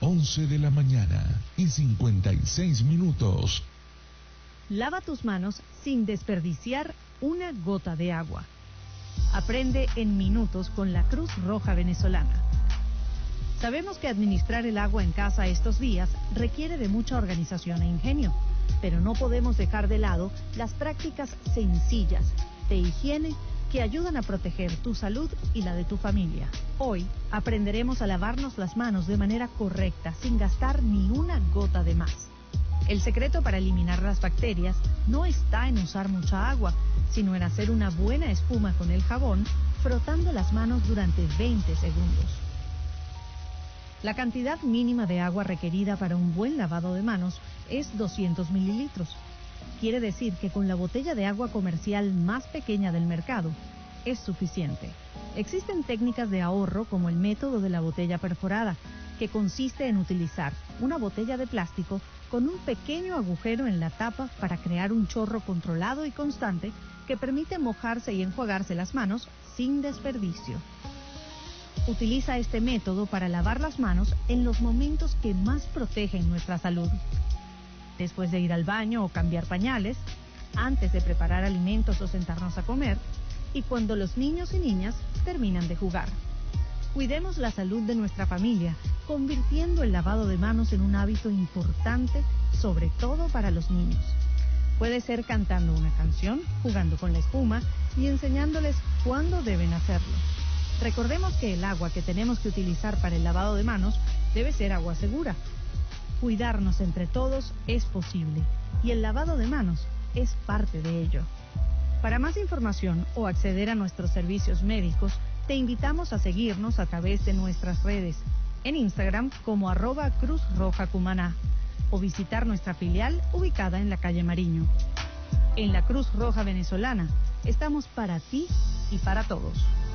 11 de la mañana y 56 minutos. Lava tus manos sin desperdiciar una gota de agua. Aprende en minutos con la Cruz Roja Venezolana. Sabemos que administrar el agua en casa estos días requiere de mucha organización e ingenio, pero no podemos dejar de lado las prácticas sencillas de higiene que ayudan a proteger tu salud y la de tu familia. Hoy aprenderemos a lavarnos las manos de manera correcta, sin gastar ni una gota de más. El secreto para eliminar las bacterias no está en usar mucha agua, sino en hacer una buena espuma con el jabón, frotando las manos durante 20 segundos. La cantidad mínima de agua requerida para un buen lavado de manos es 200 mililitros. Quiere decir que con la botella de agua comercial más pequeña del mercado es suficiente. Existen técnicas de ahorro como el método de la botella perforada, que consiste en utilizar una botella de plástico con un pequeño agujero en la tapa para crear un chorro controlado y constante que permite mojarse y enjuagarse las manos sin desperdicio. Utiliza este método para lavar las manos en los momentos que más protegen nuestra salud. Después de ir al baño o cambiar pañales, antes de preparar alimentos o sentarnos a comer, y cuando los niños y niñas terminan de jugar. Cuidemos la salud de nuestra familia, convirtiendo el lavado de manos en un hábito importante, sobre todo para los niños. Puede ser cantando una canción, jugando con la espuma y enseñándoles cuándo deben hacerlo. Recordemos que el agua que tenemos que utilizar para el lavado de manos debe ser agua segura. Cuidarnos entre todos es posible y el lavado de manos es parte de ello. Para más información o acceder a nuestros servicios médicos, te invitamos a seguirnos a través de nuestras redes, en Instagram como @Cruz Roja Cumaná, o visitar nuestra filial ubicada en la calle Mariño. En la Cruz Roja Venezolana estamos para ti y para todos.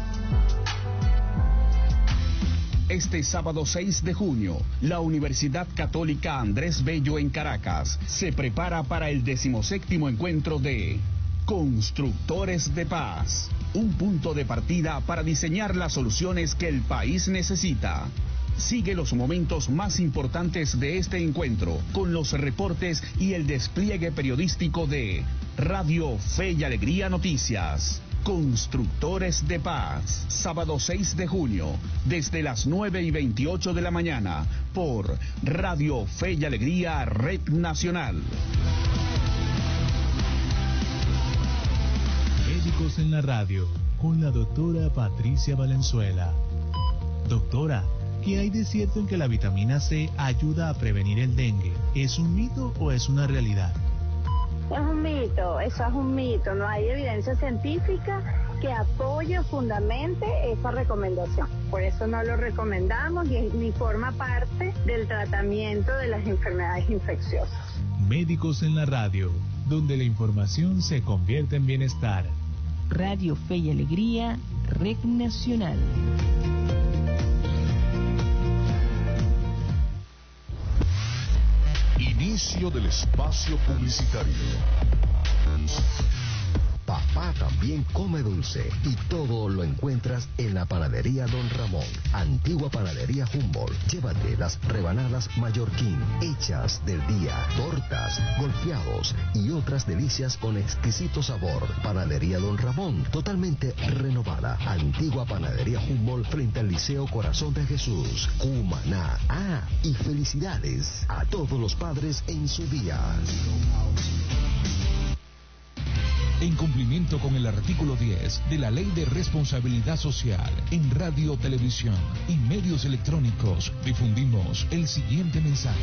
Este sábado 6 de junio, la Universidad Católica Andrés Bello en Caracas se prepara para el 17º encuentro de Constructores de Paz, un punto de partida para diseñar las soluciones que el país necesita. Sigue los momentos más importantes de este encuentro con los reportes y el despliegue periodístico de Radio Fe y Alegría Noticias. Constructores de Paz, sábado 6 de junio, desde las 9:28 de la mañana, por Radio Fe y Alegría Red Nacional. Médicos en la radio, con la doctora Patricia Valenzuela. Doctora, ¿qué hay de cierto en que la vitamina C ayuda a prevenir el dengue? ¿Es un mito o es una realidad? Es un mito, eso es un mito. No hay evidencia científica que apoye o fundamente esa recomendación. Por eso no lo recomendamos ni forma parte del tratamiento de las enfermedades infecciosas. Médicos en la radio, donde la información se convierte en bienestar. Radio Fe y Alegría, Red Nacional. Inicio del espacio publicitario. Papá también come dulce y todo lo encuentras en la panadería Don Ramón, antigua panadería Humboldt. Llévate las rebanadas Mallorquín, hechas del día, tortas, golpeados y otras delicias con exquisito sabor. Panadería Don Ramón, totalmente renovada. Antigua panadería Humboldt frente al Liceo Corazón de Jesús, Cumaná. Ah, y felicidades a todos los padres en su día. En cumplimiento con el artículo 10 de la Ley de Responsabilidad Social, en radio, televisión y medios electrónicos, difundimos el siguiente mensaje.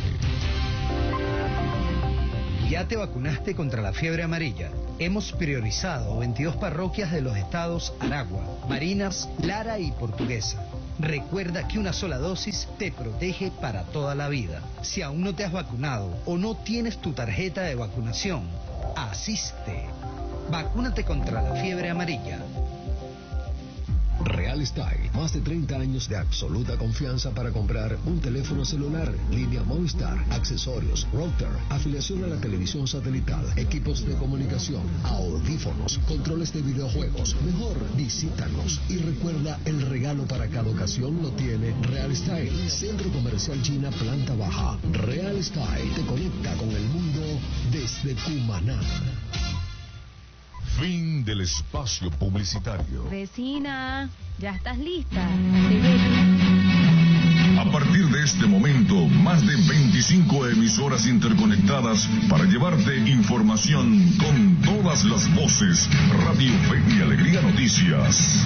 ¿Ya te vacunaste contra la fiebre amarilla? Hemos priorizado 22 parroquias de los estados Aragua, Marinas, Lara y Portuguesa. Recuerda que una sola dosis te protege para toda la vida. Si aún no te has vacunado o no tienes tu tarjeta de vacunación, asiste. Vacúnate contra la fiebre amarilla. Real Style, más de 30 años de absoluta confianza para comprar un teléfono celular, línea Movistar, accesorios, router, afiliación a la televisión satelital, equipos de comunicación, audífonos, controles de videojuegos. Mejor, visítanos y recuerda, el regalo para cada ocasión lo tiene Real Style, Centro Comercial China, planta baja. Real Style te conecta con el mundo desde Cumaná. Fin del espacio publicitario. Vecina, ¿ya estás lista? A partir de este momento, más de 25 emisoras interconectadas para llevarte información con todas las voces. Radio Fe y Alegría Noticias.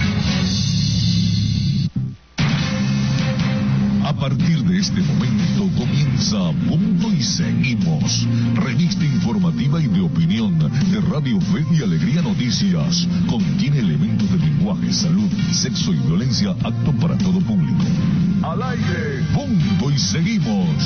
A partir de este momento comienza Punto y Seguimos, revista informativa y de opinión de Radio Fe y Alegría Noticias. Contiene elementos de lenguaje, salud, sexo y violencia apto para todo público. Al aire, Punto y Seguimos.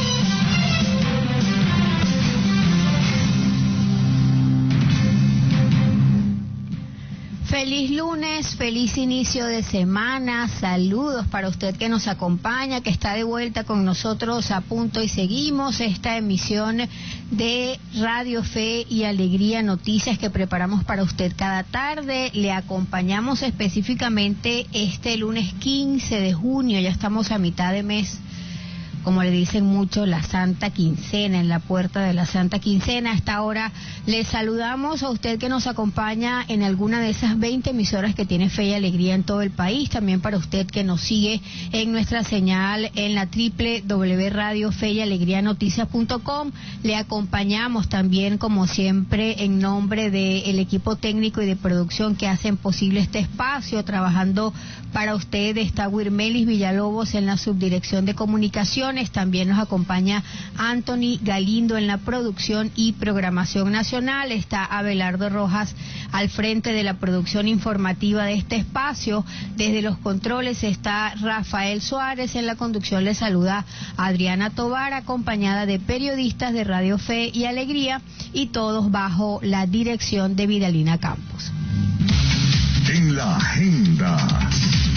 Feliz lunes, feliz inicio de semana, saludos para usted que nos acompaña, que está de vuelta con nosotros a Punto y Seguimos, esta emisión de Radio Fe y Alegría Noticias que preparamos para usted cada tarde. Le acompañamos específicamente este lunes 15 de junio, ya estamos a mitad de mes. Como le dicen mucho, la Santa Quincena, en la puerta de la Santa Quincena. A esta hora le saludamos a usted que nos acompaña en alguna de esas 20 emisoras que tiene Fe y Alegría en todo el país. También para usted que nos sigue en nuestra señal en la www.radiofeyalegrianoticias.com. Le acompañamos también, como siempre, en nombre del equipo técnico y de producción que hacen posible este espacio. Trabajando para usted está Wirmelis Villalobos en la subdirección de comunicación. También nos acompaña Anthony Galindo en la producción y programación nacional. Está Abelardo Rojas al frente de la producción informativa de este espacio. Desde los controles está Rafael Suárez. En la conducción le saluda Adriana Tovar, acompañada de periodistas de Radio Fe y Alegría, y todos bajo la dirección de Vidalina Campos. En la agenda.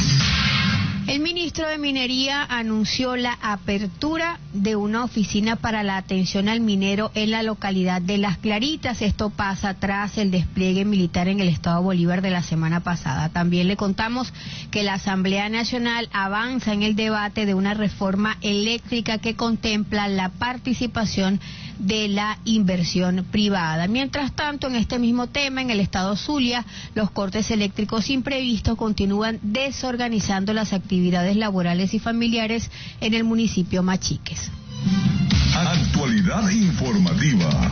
El ministro de Minería anunció la apertura de una oficina para la atención al minero en la localidad de Las Claritas. Esto pasa tras el despliegue militar en el estado Bolívar de la semana pasada. También le contamos que la Asamblea Nacional avanza en el debate de una reforma eléctrica que contempla la participación de la inversión privada. Mientras tanto, en este mismo tema, en el estado Zulia, los cortes eléctricos imprevistos continúan desorganizando las actividades laborales y familiares en el municipio Machiques. Actualidad informativa.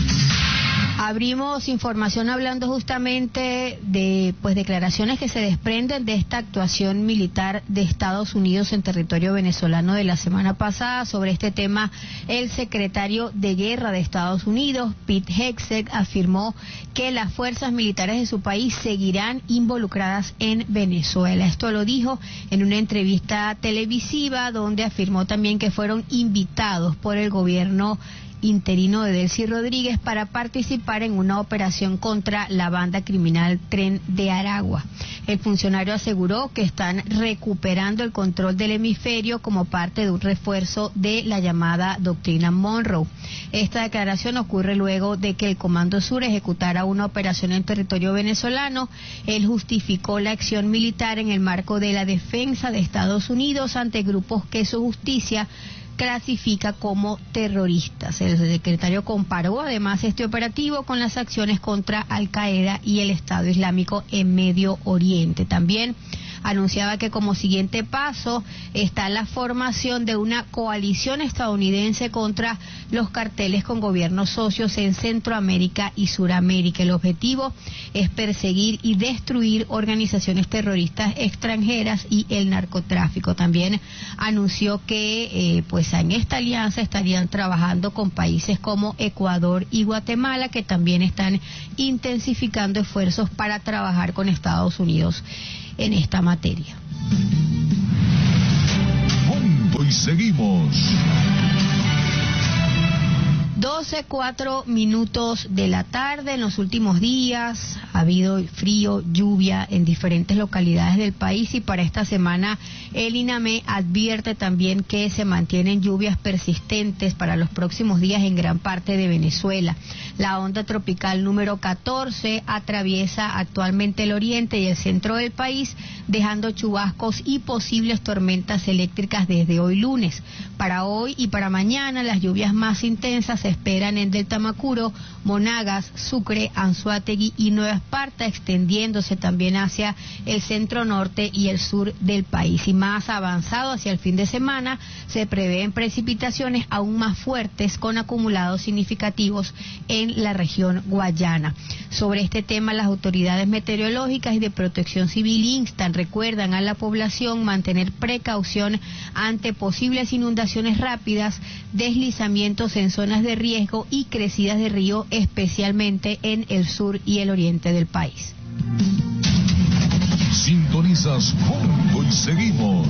Abrimos información hablando justamente de declaraciones que se desprenden de esta actuación militar de Estados Unidos en territorio venezolano de la semana pasada. Sobre este tema, el secretario de Guerra de Estados Unidos, Pete Hegseth, afirmó que las fuerzas militares de su país seguirán involucradas en Venezuela. Esto lo dijo en una entrevista televisiva donde afirmó también que fueron invitados por el gobierno interino de Delcy Rodríguez para participar en una operación contra la banda criminal Tren de Aragua. El funcionario aseguró que están recuperando el control del hemisferio como parte de un refuerzo de la llamada doctrina Monroe. Esta declaración ocurre luego de que el Comando Sur ejecutara una operación en territorio venezolano. Él justificó la acción militar en el marco de la defensa de Estados Unidos ante grupos que su justicia clasifica como terroristas. El secretario comparó además este operativo con las acciones contra Al Qaeda y el Estado Islámico en Medio Oriente. También anunciaba que como siguiente paso está la formación de una coalición estadounidense contra los carteles con gobiernos socios en Centroamérica y Suramérica. El objetivo es perseguir y destruir organizaciones terroristas extranjeras y el narcotráfico. También anunció que en esta alianza estarían trabajando con países como Ecuador y Guatemala, que también están intensificando esfuerzos para trabajar con Estados Unidos en esta materia. Punto y seguimos. 12:04 de la tarde. En los últimos días ha habido frío, lluvia en diferentes localidades del país y para esta semana el INAME advierte también que se mantienen lluvias persistentes para los próximos días en gran parte de Venezuela. La onda tropical número 14 atraviesa actualmente el oriente y el centro del país, dejando chubascos y posibles tormentas eléctricas desde hoy lunes. Para hoy y para mañana las lluvias más intensas se esperan en Delta Macuro, Monagas, Sucre, Anzoátegui y Nueva Esparta, extendiéndose también hacia el centro norte y el sur del país. Y más avanzado hacia el fin de semana se prevén precipitaciones aún más fuertes con acumulados significativos en la región guayana. Sobre este tema, las autoridades meteorológicas y de protección civil recuerdan a la población mantener precaución ante posibles inundaciones rápidas, deslizamientos en zonas de riesgo y crecidas de río, especialmente en el sur y el oriente del país. Sintonizas Juntos y Seguimos.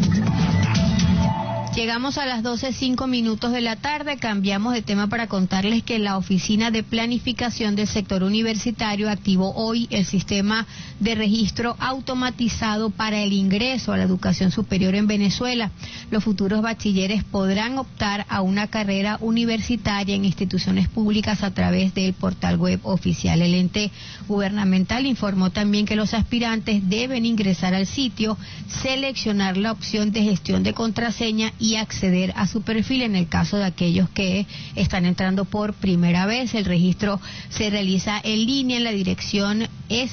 Llegamos a las 12:05 de la tarde, cambiamos de tema para contarles que la Oficina de Planificación del Sector Universitario activó hoy el sistema de registro automatizado para el ingreso a la educación superior en Venezuela. Los futuros bachilleres podrán optar a una carrera universitaria en instituciones públicas a través del portal web oficial. El ente gubernamental informó también que los aspirantes deben ingresar al sitio, seleccionar la opción de gestión de contraseña y acceder a su perfil. En el caso de aquellos que están entrando por primera vez, el registro se realiza en línea en la dirección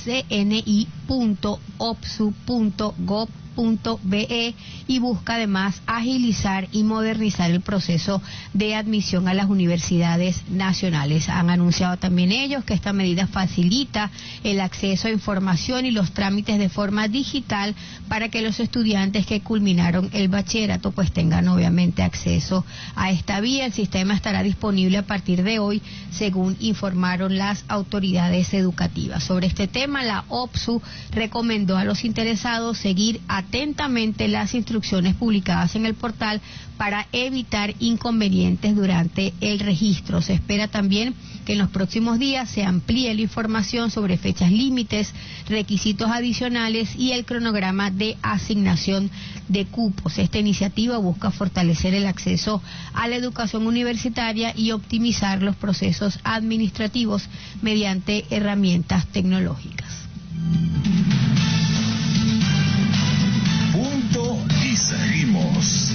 sni.opsu.gov.be y busca además agilizar y modernizar el proceso de admisión a las universidades nacionales. Han anunciado también ellos que esta medida facilita el acceso a información y los trámites de forma digital para que los estudiantes que culminaron el bachillerato pues tengan obviamente acceso a esta vía. El sistema estará disponible a partir de hoy, según informaron las autoridades educativas. Sobre este tema, la OPSU recomendó a los interesados seguir atentamente las instrucciones publicadas en el portal para evitar inconvenientes durante el registro. Se espera también que en los próximos días se amplíe la información sobre fechas límites, requisitos adicionales y el cronograma de asignación de cupos. Esta iniciativa busca fortalecer el acceso a la educación universitaria y optimizar los procesos administrativos mediante herramientas tecnológicas. Y seguimos.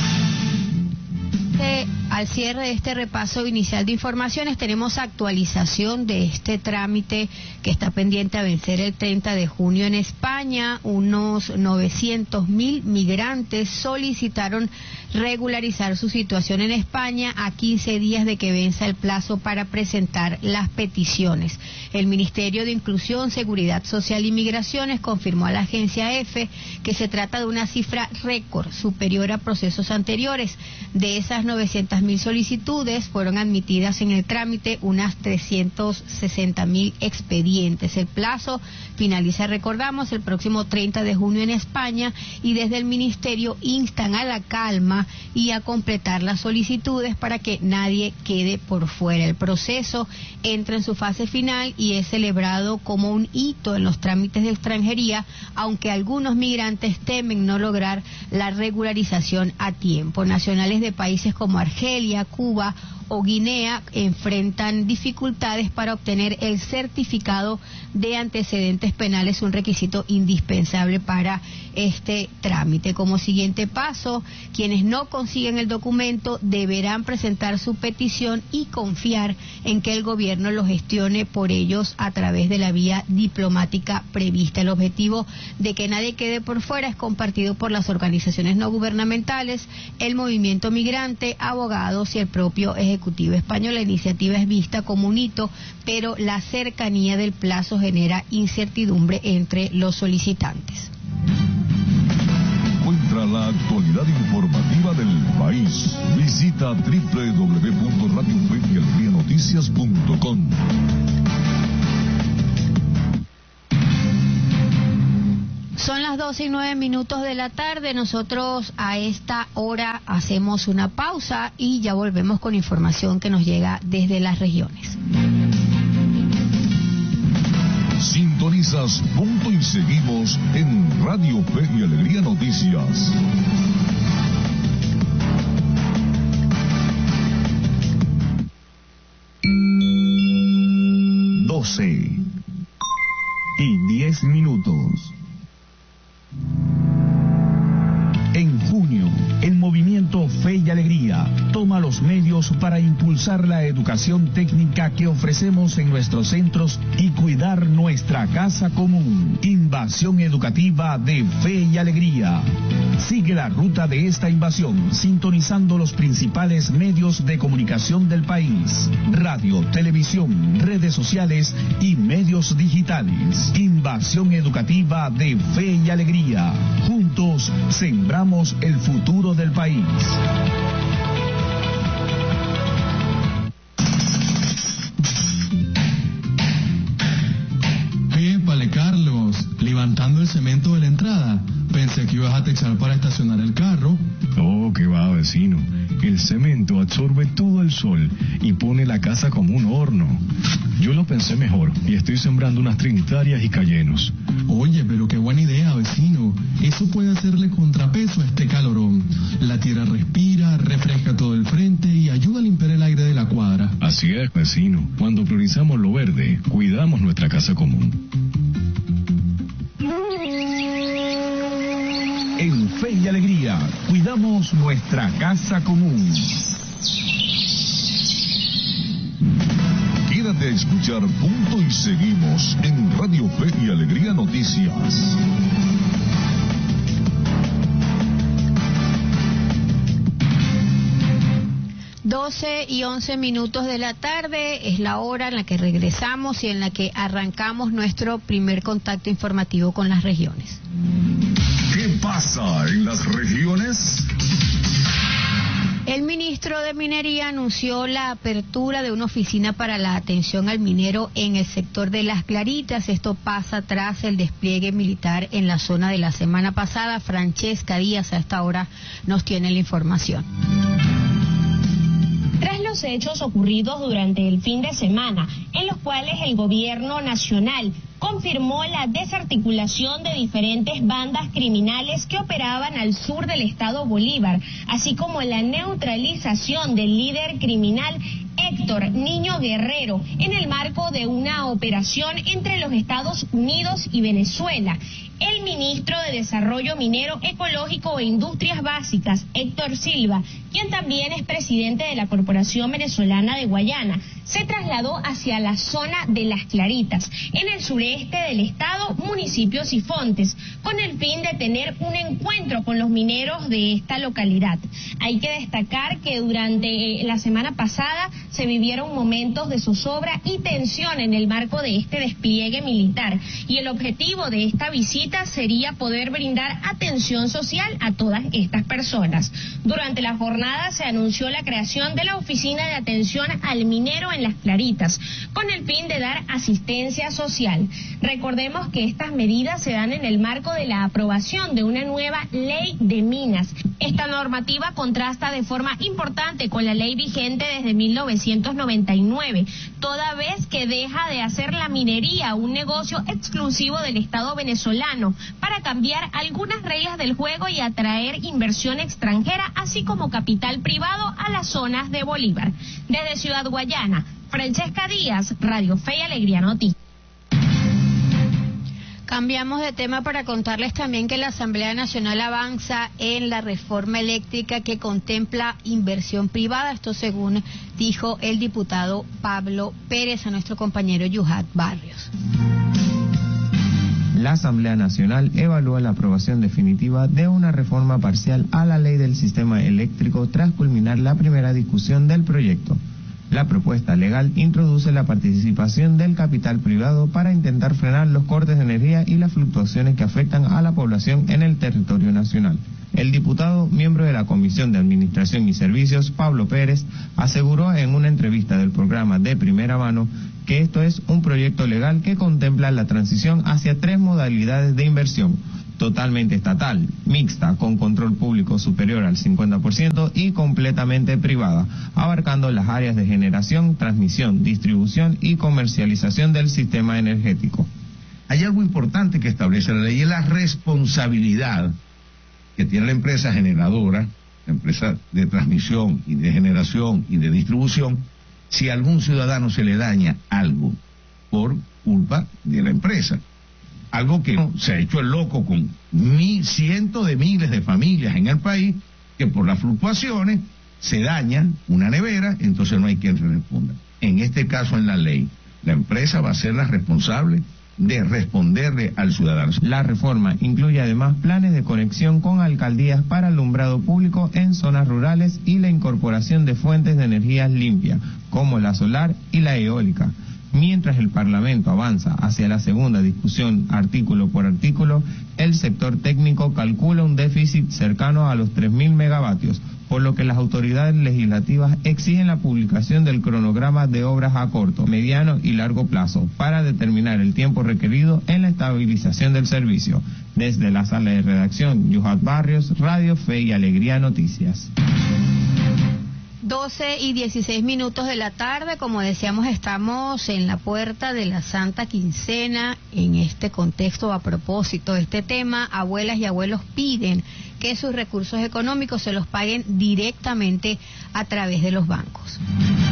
Al cierre de este repaso inicial de informaciones tenemos actualización de este trámite que está pendiente a vencer el 30 de junio en España. Unos 900.000 migrantes solicitaron regularizar su situación en España a 15 días de que venza el plazo para presentar las peticiones. El Ministerio de Inclusión, Seguridad Social y Migraciones confirmó a la agencia EFE que se trata de una cifra récord superior a procesos anteriores. De esas 900.000 solicitudes fueron admitidas en el trámite unas 360.000 expedientes. El plazo finaliza, recordamos, el próximo 30 de junio en España y desde el Ministerio instan a la calma y a completar las solicitudes para que nadie quede por fuera. El proceso entra en su fase final y es celebrado como un hito en los trámites de extranjería, aunque algunos migrantes temen no lograr la regularización a tiempo. Nacionales de países como Argelia, Cuba o Guinea enfrentan dificultades para obtener el certificado de antecedentes penales, un requisito indispensable para este trámite. Como siguiente paso, quienes no consiguen el documento deberán presentar su petición y confiar en que el gobierno lo gestione por ellos a través de la vía diplomática prevista. El objetivo de que nadie quede por fuera es compartido por las organizaciones no gubernamentales, el movimiento migrante, abogados y el propio Ejecutivo español. La iniciativa es vista como un hito, pero la cercanía del plazo genera incertidumbre entre los solicitantes. Encuentra la actualidad informativa del país. Visita www.radiofedialegrianoticias.com. Son las 12:09 de la tarde. Nosotros a esta hora hacemos una pausa y ya volvemos con información que nos llega desde las regiones. Sintonizas Punto y Seguimos en Radio Fe y Alegría Noticias. y 10 minutos. En junio, el movimiento Fe y Alegría toma los medios para impulsar la educación técnica que ofrecemos en nuestros centros y cuidar nuestra casa común. Invasión educativa de Fe y Alegría. Sigue la ruta de esta invasión sintonizando los principales medios de comunicación del país: radio, televisión, redes sociales y medios digitales. Invasión educativa de Fe y Alegría. Juntos sembramos el futuro del país. Épale, Carlos, levantando el cemento de la entrada. Pensé que ibas a techar para estacionar el carro. Oh, qué va, vecino. El cemento absorbe todo el sol y pone la casa como un horno. Yo lo pensé mejor y estoy sembrando unas trinitarias y cayenos. Oye, pero qué buena idea, vecino. Eso puede hacerle contrapeso a este calorón. La tierra respira, refresca todo el frente y ayuda a limpiar el aire de la cuadra. Así es, vecino. Cuando priorizamos lo verde, cuidamos nuestra casa común. En Fe y Alegría, cuidamos nuestra casa común. Quédate a escuchar Punto y Seguimos en Radio Fe y Alegría Noticias. Doce y 11 minutos de la tarde es la hora en la que regresamos y en la que arrancamos nuestro primer contacto informativo con las regiones. ¿Qué pasa en las regiones? El ministro de Minería anunció la apertura de una oficina para la atención al minero en el sector de Las Claritas. Esto pasa tras el despliegue militar en la zona de la semana pasada. Francesca Díaz a esta hora nos tiene la información. Tras los hechos ocurridos durante el fin de semana, en los cuales el gobierno nacional confirmó la desarticulación de diferentes bandas criminales que operaban al sur del estado Bolívar, así como la neutralización del líder criminal Héctor Niño Guerrero en el marco de una operación entre los Estados Unidos y Venezuela. El ministro de Desarrollo Minero, Ecológico e Industrias Básicas, Héctor Silva, quien también es presidente de la Corporación Venezolana de Guayana, se trasladó hacia la zona de Las Claritas, en el sureste del estado, municipio Sifontes, con el fin de tener un encuentro con los mineros de esta localidad. Hay que destacar que durante la semana pasada se vivieron momentos de zozobra y tensión en el marco de este despliegue militar, y el objetivo de esta visita sería poder brindar atención social a todas estas personas. Durante la jornada se anunció la creación de la Oficina de Atención al Minero en Las Claritas, con el fin de dar asistencia social. Recordemos que estas medidas se dan en el marco de la aprobación de una nueva ley de minas. Esta normativa contrasta de forma importante con la ley vigente desde 1999, toda vez que deja de hacer la minería un negocio exclusivo del Estado venezolano, para cambiar algunas reglas del juego y atraer inversión extranjera, así como capital privado a las zonas de Bolívar. Desde Ciudad Guayana, Francesca Díaz, Radio Fe y Alegría Noticias. Cambiamos de tema para contarles también que la Asamblea Nacional avanza en la reforma eléctrica que contempla inversión privada. Esto según dijo el diputado Pablo Pérez a nuestro compañero Yuhat Barrios. La Asamblea Nacional evalúa la aprobación definitiva de una reforma parcial a la ley del sistema eléctrico tras culminar la primera discusión del proyecto. La propuesta legal introduce la participación del capital privado para intentar frenar los cortes de energía y las fluctuaciones que afectan a la población en el territorio nacional. El diputado, miembro de la Comisión de Administración y Servicios, Pablo Pérez, aseguró en una entrevista del programa De Primera Mano que esto es un proyecto legal que contempla la transición hacia 3 modalidades de inversión: totalmente estatal, mixta con control público superior al 50% y completamente privada, abarcando las áreas de generación, transmisión, distribución y comercialización del sistema energético. Hay algo importante que establece la ley, es la responsabilidad que tiene la empresa generadora, la empresa de transmisión y de generación y de distribución, si a algún ciudadano se le daña algo por culpa de la empresa. Algo que se ha hecho el loco con cientos de miles de familias en el país, que por las fluctuaciones se daña una nevera, entonces no hay quien responda. En este caso, en la ley, la empresa va a ser la responsable de responderle al ciudadano. La reforma incluye además planes de conexión con alcaldías para alumbrado público en zonas rurales y la incorporación de fuentes de energías limpias, como la solar y la eólica. Mientras el Parlamento avanza hacia la segunda discusión artículo por artículo, el sector técnico calcula un déficit cercano a los 3.000 megavatios, por lo que las autoridades legislativas exigen la publicación del cronograma de obras a corto, mediano y largo plazo para determinar el tiempo requerido en la estabilización del servicio. Desde la sala de redacción, Yuhat Barrios, Radio Fe y Alegría Noticias. 12:16 de la tarde, como decíamos, estamos en la puerta de la Santa Quincena. En este contexto, a propósito de este tema, abuelas y abuelos piden que sus recursos económicos se los paguen directamente a través de los bancos.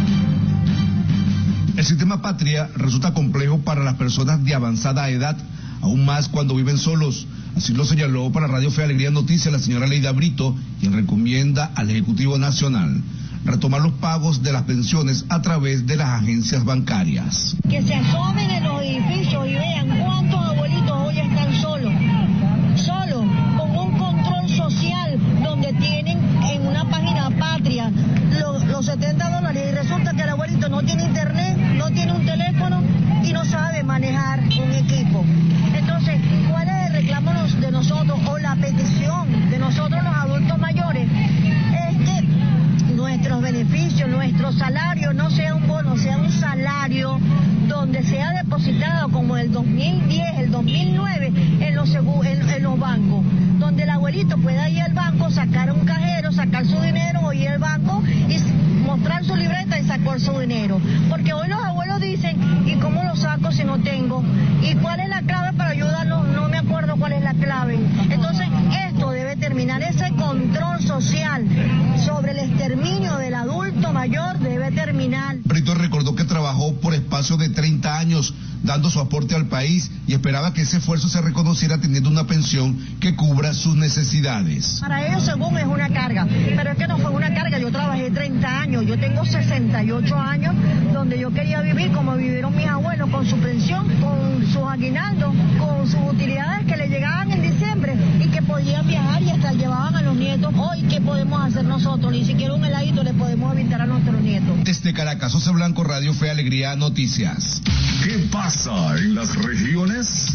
El sistema Patria resulta complejo para las personas de avanzada edad, aún más cuando viven solos. Así lo señaló para Radio Fe Alegría Noticias la señora Leida Brito, quien recomienda al Ejecutivo Nacional retomar los pagos de las pensiones a través de las agencias bancarias. Que se asomen en los edificios y vean cuántos abuelitos hoy están solos, con un control social donde tienen en una página Patria los $70 y resulta que el abuelito no tiene internet, no tiene un teléfono y no sabe manejar un equipo. Entonces, ¿cuál es el reclamo de nosotros o la petición de nosotros los adultos mayores? Es que nuestros beneficios, nuestro salario no sea un bono, sea un salario donde sea depositado como el 2010, el 2009 en los bancos, donde el abuelito pueda ir al banco, sacar un cajero, sacar su dinero o ir al banco y mostrar su libreta y sacar su dinero. Porque hoy los abuelos dicen, ¿y cómo lo saco si no tengo? ¿Y cuál es la clave para ayudarlos? No me acuerdo cuál es la clave. Entonces, esto debe terminar, ese control social sobre el exterminio del adulto mayor debe terminar. Brito recordó que trabajó por espacio de 30 años dando su aporte al país y esperaba que ese esfuerzo se reconociera teniendo una pensión que cubra sus necesidades. Para ellos según es una carga, pero es que no fue una carga, yo trabajé 30 años, yo tengo 68 años, donde yo quería vivir como vivieron mis abuelos, con su pensión, con sus aguinaldos, con sus utilidades que le llegaban en diciembre y que podían viajar y hasta llevaban a los nietos. Hoy, ¿qué podemos hacer nosotros? Ni siquiera un heladito le podemos evitar a nuestros nietos. Desde Caracas, José Blanco, Radio Fe Alegría Noticias. ¿Qué pasa en las regiones?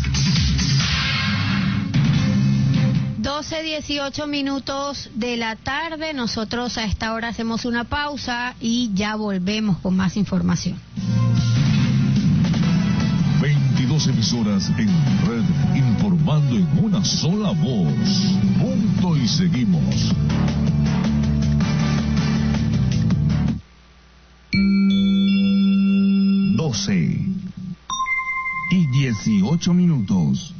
12:18 de la tarde. Nosotros a esta hora hacemos una pausa y ya volvemos con más información. 22 emisoras en red informando en una sola voz. Punto y seguimos. 12:18.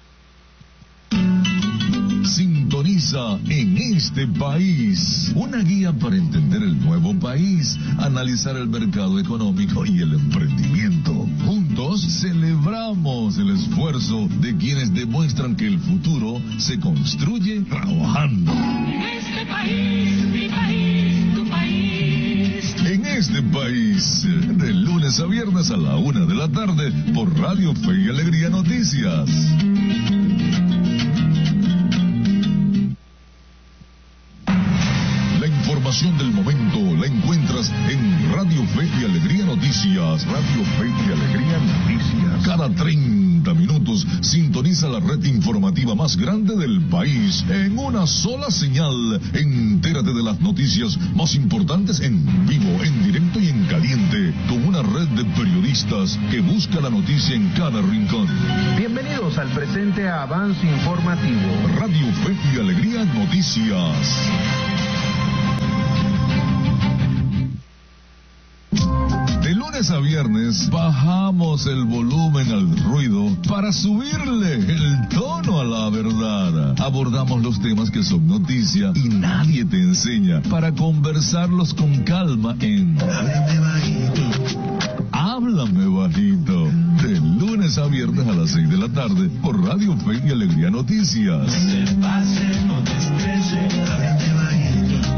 Sintoniza En Este País, una guía para entender el nuevo país, analizar el mercado económico y el emprendimiento. Juntos celebramos el esfuerzo de quienes demuestran que el futuro se construye trabajando. En este país, mi país, tu país. En Este País, de lunes a viernes a la 1 de la tarde por Radio Fe y Alegría Noticias. información del momento la encuentras en Radio Fe y Alegría Noticias. Radio Fe y Alegría Noticias. Cada 30 minutos sintoniza la red informativa más grande del país en una sola señal. Entérate de las noticias más importantes en vivo, en directo y en caliente, con una red de periodistas que busca la noticia en cada rincón. Bienvenidos al presente avance informativo. Radio Fe y Alegría Noticias. De lunes a viernes bajamos el volumen al ruido para subirle el tono a la verdad. Abordamos los temas que son noticia y nadie te enseña para conversarlos con calma en Háblame Bajito. Háblame Bajito. De lunes a viernes a las 6 de la tarde por Radio Fe y Alegría Noticias. No te pase, no te estreses, háblame bajito.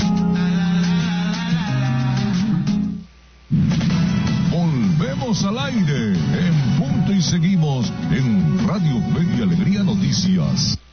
Volvemos al aire en punto y seguimos en Radio Fe y Alegría Noticias.